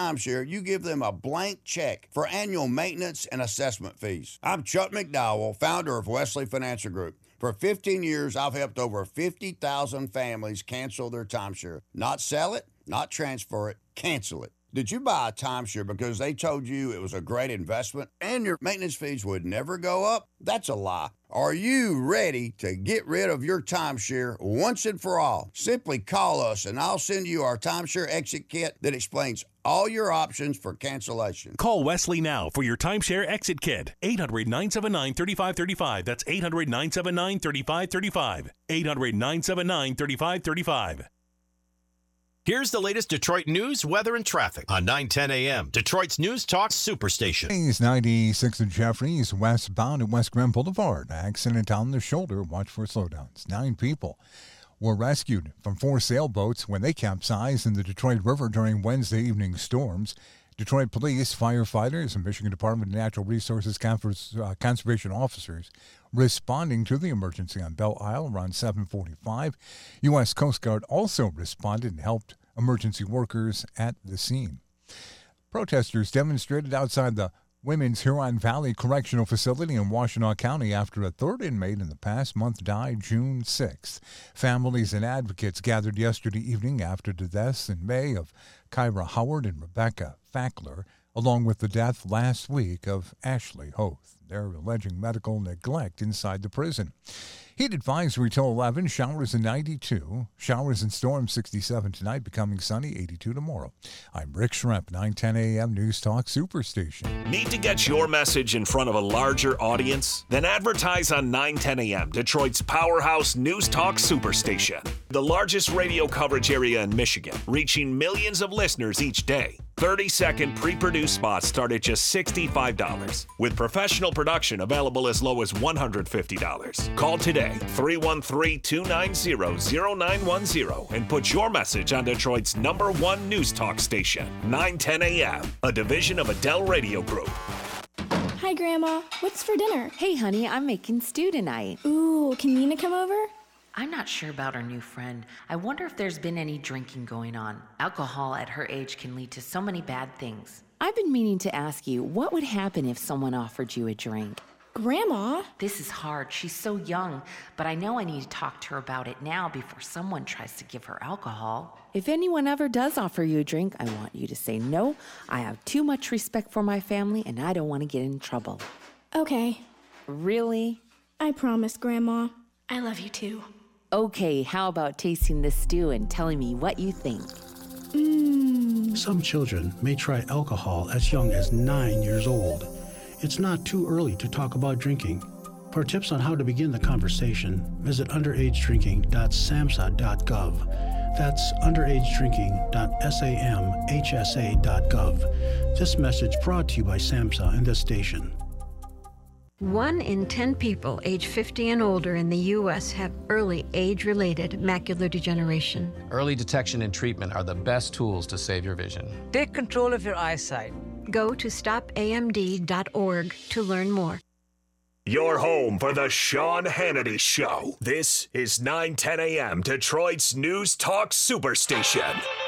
timeshare, you give them a blank check for annual maintenance and assessment fees. I'm Chuck McDowell, founder of Wesley Financial Group. For 15 years, I've helped over 50,000 families cancel their timeshare. Not sell it, not transfer it, cancel it. Did you buy a timeshare because they told you it was a great investment and your maintenance fees would never go up? That's a lie. Are you ready to get rid of your timeshare once and for all? Simply call us and I'll send you our timeshare exit kit that explains all your options for cancellation. Call Wesley now for your timeshare exit kit. 800-979-3535. That's 800-979-3535. 800-979-3535. Here's the latest Detroit news, weather, and traffic on 910 a.m. Detroit's News Talk Superstation. East 96 and Jeffries, westbound at West Grand Boulevard. Accident on the shoulder. Watch for slowdowns. 9 people were rescued from 4 sailboats when they capsized in the Detroit River during Wednesday evening storms. Detroit police, firefighters, and Michigan Department of Natural Resources conservation officers responding to the emergency on Belle Isle around 7:45. U.S. Coast Guard also responded and helped emergency workers at the scene. Protesters demonstrated outside the Women's Huron Valley Correctional Facility in Washtenaw County after a third inmate in the past month died June 6th. Families and advocates gathered yesterday evening after the deaths in May of Kyra Howard and Rebecca Fackler, along with the death last week of Ashley Hoth. They're alleging medical neglect inside the prison. Heat advisory till 11, showers in 92, showers and storms 67 tonight, becoming sunny 82 tomorrow. I'm Rick Schremp, 910 a.m. News Talk Superstation. Need to get your message in front of a larger audience? Then advertise on 910 a.m., Detroit's powerhouse News Talk Superstation. The largest radio coverage area in Michigan, reaching millions of listeners each day. 30-second pre-produced spots start at just $65, with professional production available as low as $150. Call today, 313-290-0910, and put your message on Detroit's #1 news talk station, 910 a.m., a division of Adele Radio Group. Hi, Grandma. What's for dinner? Hey, honey, I'm making stew tonight. Ooh, can Nina come over? I'm not sure about our new friend. I wonder if there's been any drinking going on. Alcohol at her age can lead to so many bad things. I've been meaning to ask you, what would happen if someone offered you a drink? Grandma? This is hard. She's so young, but I know I need to talk to her about it now before someone tries to give her alcohol. If anyone ever does offer you a drink, I want you to say no. I have too much respect for my family, and I don't want to get in trouble. Okay. Really? I promise, Grandma. I love you too. Okay, how about tasting this stew and telling me what you think? Some children may try alcohol as young as 9 years old. It's not too early to talk about drinking. For tips on how to begin the conversation, visit underagedrinking.samhsa.gov. That's underagedrinking.samhsa.gov. This message brought to you by SAMHSA and this station. 1 in 10 people age 50 and older in the U.S. have early age-related macular degeneration. Early detection and treatment are the best tools to save your vision. Take control of your eyesight. Go to stopamd.org to learn more. Your home for the Sean Hannity Show. This is 910 a.m. Detroit's News Talk Superstation.